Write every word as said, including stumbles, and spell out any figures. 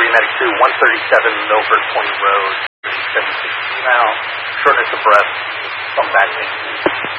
Medic two, one thirty-seven Milford Point Road, seventy-six now, shortness of breath, some back pain.